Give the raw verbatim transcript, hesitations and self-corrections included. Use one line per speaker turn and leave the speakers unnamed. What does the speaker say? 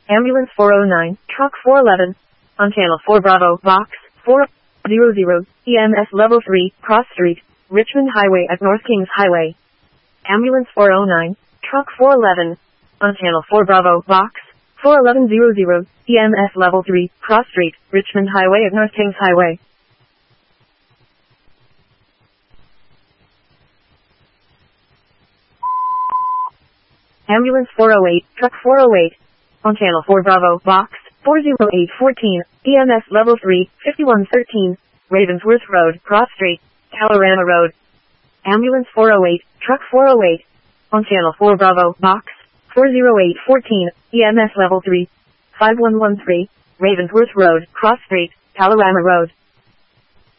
Ambulance four oh nine, Truck four eleven, on Channel four Bravo, Box four hundred, E M S Level three, Cross Street, Richmond Highway at North Kings Highway. Ambulance four oh nine, Truck four eleven, on Channel four Bravo, Box four eleven hundred, E M S Level three, Cross Street, Richmond Highway at North Kings Highway. Ambulance four oh eight, Truck four oh eight, on Channel four Bravo, Box four oh eight fourteen, E M S Level three, fifty-one thirteen, Ravensworth Road, Cross Street, Kalorama Road. Ambulance four oh eight, Truck four oh eight, on Channel four Bravo, Box four oh eight fourteen, E M S Level three, five one one three, Ravensworth Road, Cross Street, Kalorama Road.